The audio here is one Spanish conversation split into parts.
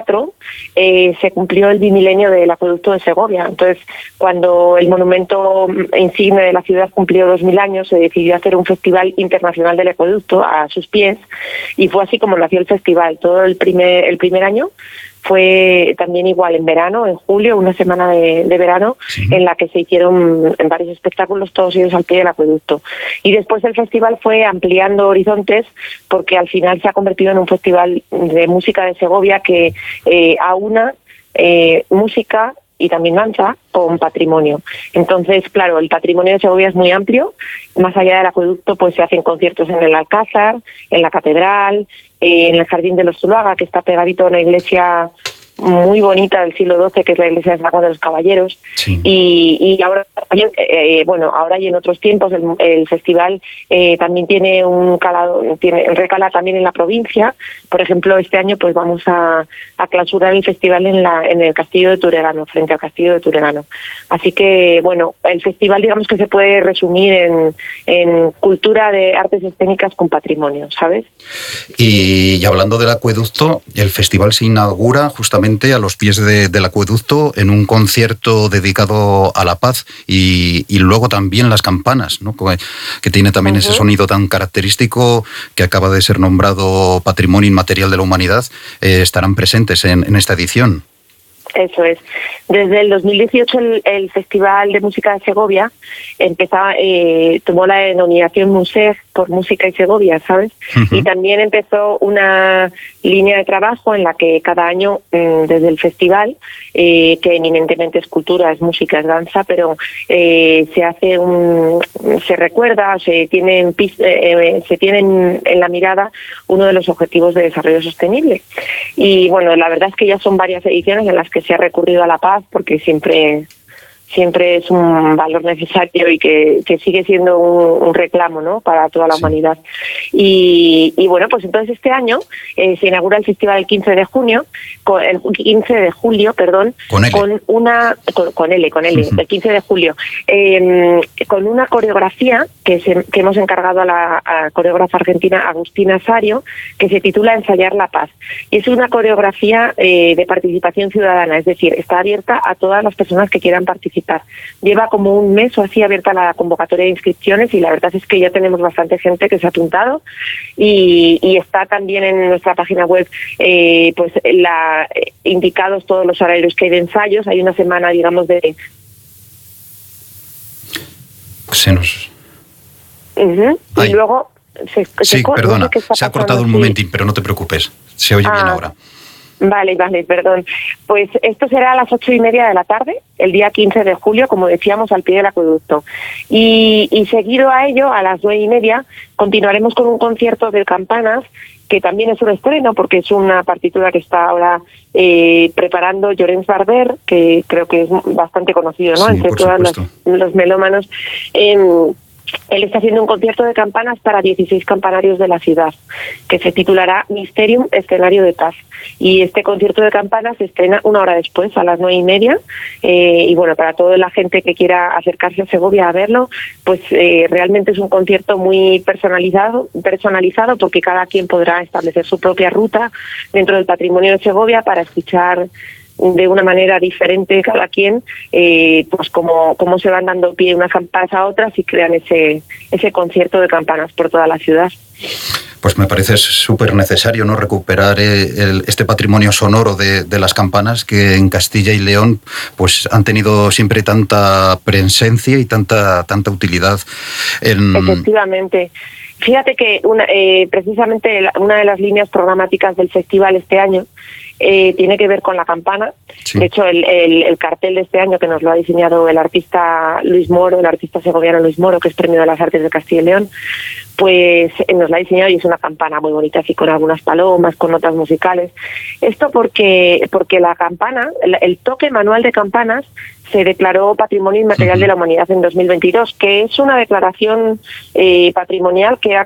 2004 se cumplió el bimilenio del acueducto de Segovia. Entonces, cuando el monumento insigne de la ciudad cumplió 2000 años, se decidió hacer un festival internacional del acueducto a sus pies, y fue así como nació el festival. Todo el primer año fue también igual en verano, en julio, una semana de verano, sí, en la que se hicieron varios espectáculos, todos ellos al pie del acueducto. Y después el festival fue ampliando horizontes, porque al final se ha convertido en un festival de música de Segovia que aúna música y también danza con patrimonio. Entonces, claro, el patrimonio de Segovia es muy amplio. Más allá del acueducto, pues se hacen conciertos en el Alcázar, en la Catedral, en el Jardín de los Zuluaga, que está pegadito a una iglesia muy bonita del siglo XII, que es la iglesia de San Juan de los Caballeros. Sí. Y ahora también, ahora y en otros tiempos, el festival también tiene un calado, recala también en la provincia. Por ejemplo, este año pues vamos a clausurar el festival en el Castillo de Turegano, frente al Castillo de Turegano. Así que, bueno, el festival, digamos que se puede resumir en cultura de artes escénicas con patrimonio, ¿sabes? Y hablando del acueducto, el festival se inaugura justamente a los pies del acueducto en un concierto dedicado a la paz y luego también las campanas, ¿no? Que tiene también ese sonido tan característico, que acaba de ser nombrado Patrimonio Inmaterial de la Humanidad, estarán presentes en esta edición. Eso es. Desde el 2018 el Festival de Música de Segovia tomó la denominación MUSEG por Música y Segovia, ¿sabes? Uh-huh. Y también empezó una línea de trabajo en la que cada año, desde el festival, que eminentemente es cultura, es música, es danza, pero se recuerda, se tienen en la mirada uno de los objetivos de desarrollo sostenible. Y bueno, la verdad es que ya son varias ediciones en las que se ha recurrido a la paz, porque siempre es un valor necesario y que sigue siendo un reclamo, ¿no?, para toda la humanidad. Y bueno, pues entonces este año se inaugura el festival el 15 de julio, con L, el 15 de julio, con una coreografía que hemos encargado a la coreógrafa argentina Agustina Sario, que se titula Ensayar la Paz. Y es una coreografía de participación ciudadana, es decir, está abierta a todas las personas que quieran participar. Lleva como un mes o así abierta la convocatoria de inscripciones, y la verdad es que ya tenemos bastante gente que se ha apuntado, y está también en nuestra página web indicados todos los horarios que hay de ensayos. Hay una semana, digamos, de... Y luego... Perdona, se ha cortado un momentín, pero no te preocupes, se oye bien ahora. Vale, perdón. Pues esto será a las 8:30 de la tarde, el día 15 de julio, como decíamos, al pie del acueducto. Y seguido a ello, a las 9:30, continuaremos con un concierto de campanas, que también es un estreno, porque es una partitura que está ahora preparando Llorenç Barber, que creo que es bastante conocido, ¿no?, entre todos los melómanos. Él está haciendo un concierto de campanas para 16 campanarios de la ciudad, que se titulará Mysterium, Escenario de Paz. Y este concierto de campanas se estrena una hora después, a las 9:30. Y bueno, para toda la gente que quiera acercarse a Segovia a verlo, pues realmente es un concierto muy personalizado, porque cada quien podrá establecer su propia ruta dentro del patrimonio de Segovia para escuchar de una manera diferente cada quien, pues cómo se van dando pie unas campanas a otras y crean ese concierto de campanas por toda la ciudad. Pues me parece súper necesario, ¿no?, recuperar este patrimonio sonoro de las campanas, que en Castilla y León pues han tenido siempre tanta presencia y tanta utilidad. Efectivamente. Fíjate que precisamente una de las líneas programáticas del festival este año tiene que ver con la campana. Sí. De hecho, el cartel de este año, que nos lo ha diseñado el artista segoviano Luis Moro, que es Premio de las Artes de Castilla y León, pues nos la ha diseñado, y es una campana muy bonita, así con algunas palomas, con notas musicales. Esto porque la campana, el toque manual de campanas, se declaró Patrimonio Inmaterial de la Humanidad en 2022, que es una declaración patrimonial que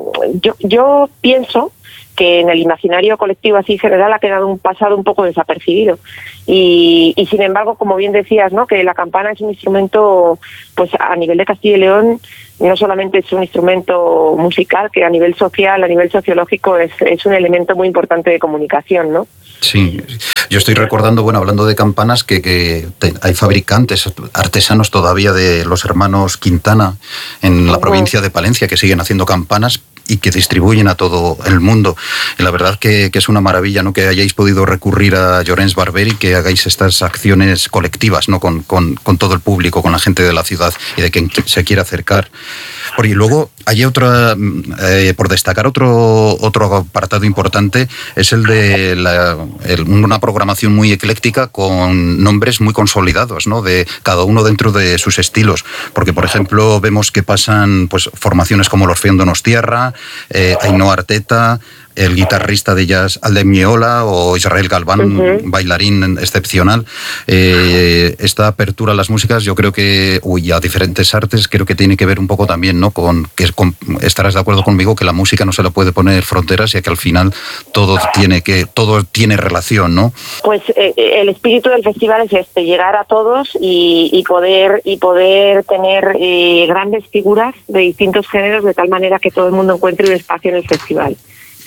yo pienso que en el imaginario colectivo así general ha quedado pasado un poco desapercibido. Y sin embargo, como bien decías, ¿no?, que la campana es un instrumento, pues a nivel de Castilla y León, no solamente es un instrumento musical, que a nivel social, a nivel sociológico es un elemento muy importante de comunicación, ¿no? Sí, Yo estoy recordando, bueno, hablando de campanas, que hay fabricantes, artesanos todavía de los hermanos Quintana en la provincia de Palencia que siguen haciendo campanas y que distribuyen a todo el mundo. Y la verdad que es una maravilla, ¿no?, que hayáis podido recurrir a Llorenç Barbero y que hagáis estas acciones colectivas, ¿no?, con todo el público, con la gente de la ciudad y de quien se quiera acercar. Porque luego hay otra, por destacar otro apartado importante, es el de una programación muy ecléctica con nombres muy consolidados, ¿no?, de cada uno dentro de sus estilos. Porque, por ejemplo, vemos que pasan pues formaciones como el Orfeón Donostiarra, Ainhoa Arteta, el guitarrista de jazz Aldem Miola o Israel Galván, bailarín excepcional. Esta apertura a las músicas, yo creo que, a diferentes artes, creo que tiene que ver un poco también, ¿no?, estarás de acuerdo conmigo que la música no se le puede poner fronteras y que al final todo tiene relación, ¿no? Pues el espíritu del festival es llegar a todos y poder tener grandes figuras de distintos géneros, de tal manera que todo el mundo encuentre un espacio en el festival.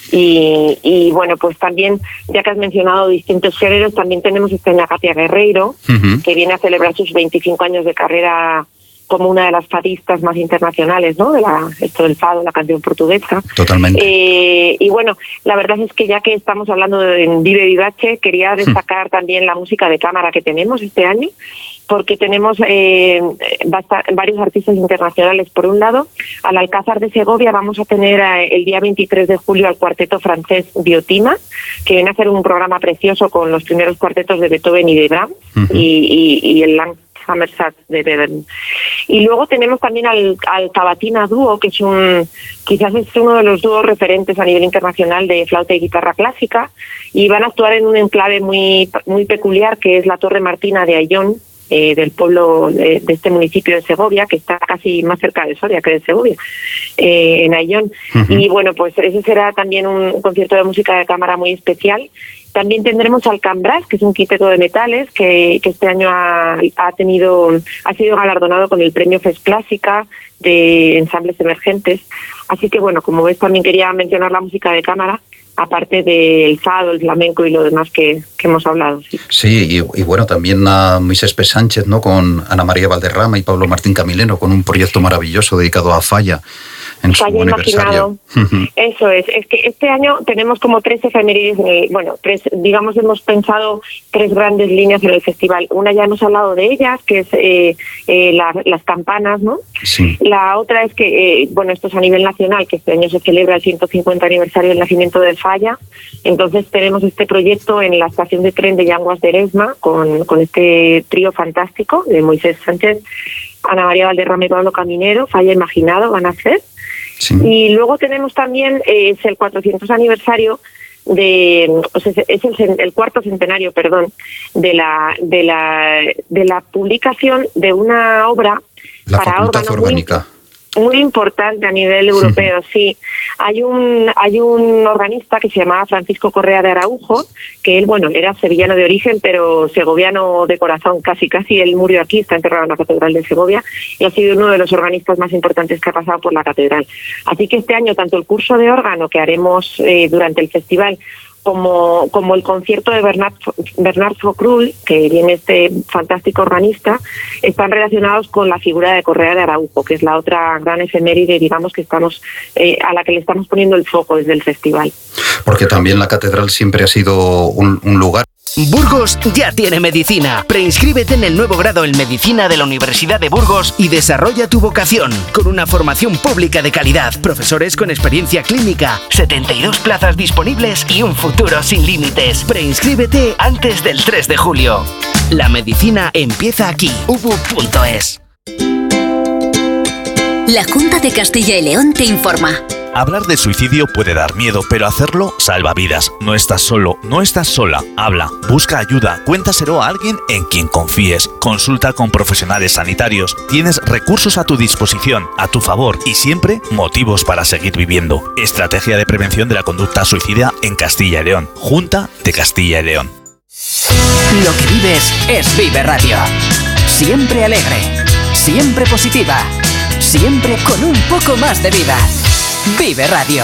Y bueno, pues también, ya que has mencionado distintos géneros, también tenemos a Katia Guerreiro, que viene a celebrar sus 25 años de carrera como una de las fadistas más internacionales, ¿no?, esto del fado, la canción portuguesa. Totalmente. Y bueno, la verdad es que ya que estamos hablando de Vive Vivace, quería destacar también la música de cámara que tenemos este año, porque tenemos varios artistas internacionales. Por un lado, al Alcázar de Segovia vamos a tener el día 23 de julio al cuarteto francés Biotima, que viene a hacer un programa precioso con los primeros cuartetos de Beethoven y de Brahms, y el Hammersat de Bevern. Y luego tenemos también al Cavatina Dúo, que quizás es uno de los dúos referentes a nivel internacional de flauta y guitarra clásica, y van a actuar en un enclave muy, muy peculiar, que es la Torre Martina de Ayllón, del pueblo de este municipio de Segovia, que está casi más cerca de Soria que de Segovia, en Ayllón. Y bueno, pues ese será también un concierto de música de cámara muy especial. También tendremos al Cambras, que es un quinteto de metales que este año ha sido galardonado con el premio FES Clásica de ensambles emergentes. Así que bueno, como ves, también quería mencionar la música de cámara, aparte del fado, el flamenco y lo demás que hemos hablado. Sí, y bueno, también a Moisés P. Sánchez, ¿no?, con Ana María Valderrama y Pablo Martín Camileno, con un proyecto maravilloso dedicado a Falla en su aniversario. Eso es que este año tenemos como 3 efemérides, hemos pensado 3 grandes líneas en el festival. Una ya hemos hablado de ellas, que es las campanas, ¿no? Sí. La otra es que, esto es a nivel nacional, que este año se celebra el 150 aniversario del nacimiento de Falla. Entonces tenemos este proyecto en la estación de tren de Llanguas de Eresma, con este trío fantástico de Moisés Sánchez, Ana María Valderrama y Pablo Caminero. Falla Imaginado van a ser. Sí. Y luego tenemos también es el 400 aniversario el cuarto centenario, de la publicación de una obra la para Facultad órgano Orgánica. Muy importante a nivel europeo, sí. Hay un organista que se llamaba Francisco Correa de Araujo, que él, era sevillano de origen, pero segoviano de corazón, casi. Él murió aquí, está enterrado en la Catedral de Segovia, y ha sido uno de los organistas más importantes que ha pasado por la catedral. Así que este año, tanto el curso de órgano que haremos durante el festival, como el concierto de Bernard Focrull, que viene este fantástico organista, están relacionados con la figura de Correa de Araujo, que es la otra gran efeméride, digamos, que estamos a la que le estamos poniendo el foco desde el festival. Porque también la catedral siempre ha sido un lugar. Burgos ya tiene medicina. Preinscríbete en el nuevo grado en Medicina de la Universidad de Burgos y desarrolla tu vocación con una formación pública de calidad, profesores con experiencia clínica, 72 plazas disponibles y un futuro sin límites. Preinscríbete antes del 3 de julio. La medicina empieza aquí. ubu.es. La Junta de Castilla y León te informa. Hablar de suicidio puede dar miedo, pero hacerlo salva vidas. No estás solo, no estás sola. Habla, busca ayuda, cuéntaselo a alguien en quien confíes. Consulta con profesionales sanitarios. Tienes recursos a tu disposición, a tu favor y siempre motivos para seguir viviendo. Estrategia de prevención de la conducta suicida en Castilla y León. Junta de Castilla y León. Lo que vives es Vive Radio. Siempre alegre, siempre positiva, siempre con un poco más de vida. Vive Radio.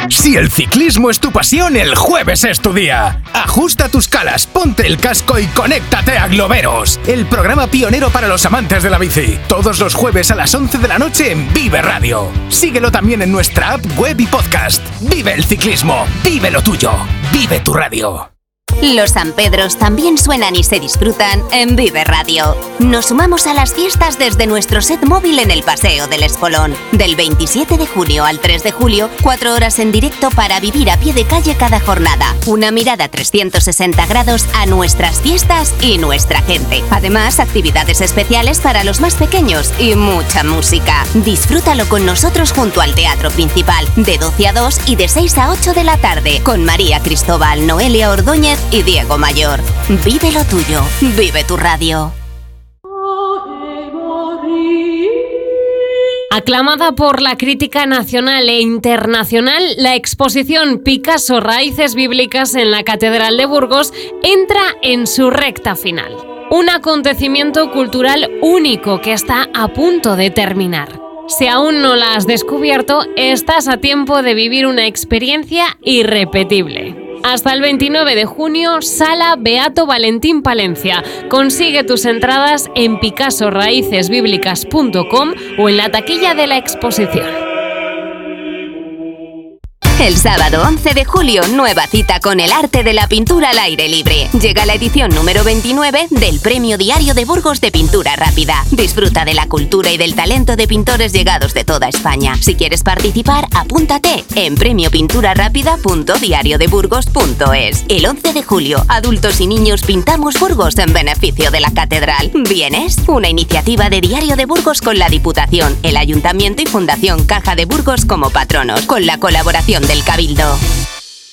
Si el ciclismo es tu pasión, el jueves es tu día. Ajusta tus calas, ponte el casco y conéctate a Globeros, el programa pionero para los amantes de la bici. Todos los jueves a las 11 de la noche en Vive Radio. Síguelo también en nuestra app, web y podcast. Vive el ciclismo, vive lo tuyo, vive tu radio. Los San Pedros también suenan y se disfrutan en Vive Radio. Nos sumamos a las fiestas desde nuestro set móvil en el Paseo del Espolón. Del 27 de junio al 3 de julio, 4 horas en directo para vivir a pie de calle cada jornada. Una mirada 360 grados a nuestras fiestas y nuestra gente. Además, actividades especiales para los más pequeños y mucha música. Disfrútalo con nosotros junto al Teatro Principal, de 12 a 2 y de 6 a 8 de la tarde, con María Cristóbal, Noelia Ordóñez y Diego Mayor. Vive lo tuyo, vive tu radio. Aclamada por la crítica nacional e internacional, la exposición Picasso Raíces Bíblicas en la Catedral de Burgos entra en su recta final. Un acontecimiento cultural único que está a punto de terminar. Si aún no la has descubierto, estás a tiempo de vivir una experiencia irrepetible. Hasta el 29 de junio, Sala Beato Valentín Palencia. Consigue tus entradas en picassoraicesbiblicas.com o en la taquilla de la exposición. El sábado 11 de julio, nueva cita con el arte de la pintura al aire libre. Llega la edición número 29 del Premio Diario de Burgos de Pintura Rápida. Disfruta de la cultura y del talento de pintores llegados de toda España. Si quieres participar, apúntate en premiopinturarápida.diariodeburgos.es. El 11 de julio, adultos y niños pintamos Burgos en beneficio de la Catedral. ¿Vienes? Una iniciativa de Diario de Burgos con la Diputación, el Ayuntamiento y Fundación Caja de Burgos como patronos, con la colaboración del Cabildo.